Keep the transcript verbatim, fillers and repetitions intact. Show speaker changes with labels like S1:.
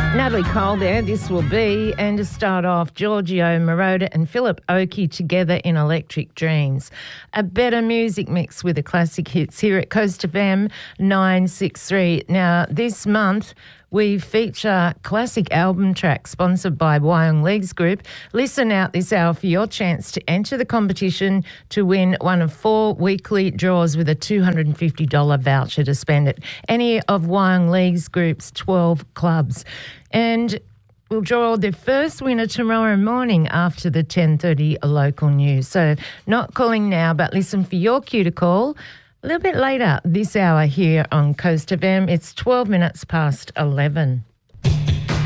S1: Natalie Cole there, This Will Be, and to start off, Giorgio Moroder and Philip Oakey together in Electric Dreams. A better music mix with the classic hits here at Coast F M nine sixty-three. Now, this month we feature classic album tracks sponsored by Wyong Leagues Group. Listen out this hour for your chance to enter the competition to win one of four weekly draws with a two hundred fifty dollars voucher to spend at any of Wyong Leagues Group's twelve clubs. And we'll draw the first winner tomorrow morning after the ten thirty local news. So not calling now, but listen for your cue to call a little bit later this hour here on Coast F M. It's twelve minutes past eleven.